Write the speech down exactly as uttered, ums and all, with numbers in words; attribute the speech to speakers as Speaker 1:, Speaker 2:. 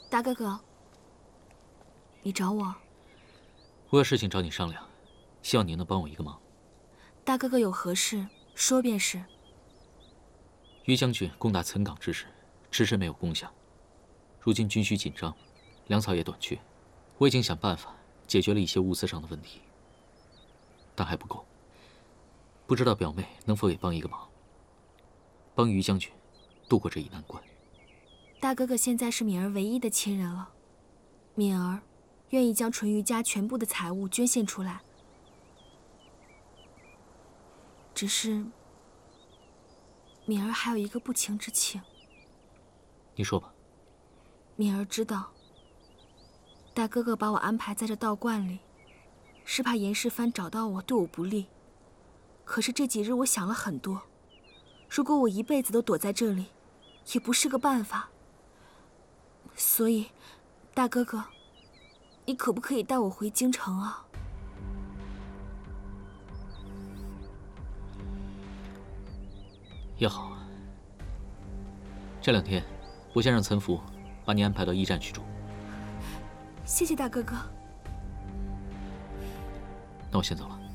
Speaker 1: 大哥哥，你找我？
Speaker 2: 我有事情找你商量，希望你能帮我一个忙。
Speaker 1: 大哥哥有何事，说便是。
Speaker 2: 于将军攻打岑岗之时，迟迟没有攻下。如今军需紧张，粮草也短缺，我已经想办法解决了一些物资上的问题，但还不够。不知道表妹能否也帮一个忙，帮于将军渡过这一难关。
Speaker 1: 大哥哥现在是敏儿唯一的亲人了，敏儿愿意将纯瑜家全部的财物捐献出来。只是，敏儿还有一个不情之请。
Speaker 2: 你说吧。
Speaker 1: 敏儿知道，大哥哥把我安排在这道观里，是怕严世蕃找到我对我不利。可是这几日我想了很多，如果我一辈子都躲在这里，也不是个办法。所以，大哥哥，你可不可以带我回京城啊？
Speaker 2: 也好。这两天，我先让岑福把你安排到驿站去住。
Speaker 1: 谢谢大哥哥。
Speaker 2: 那我先走了。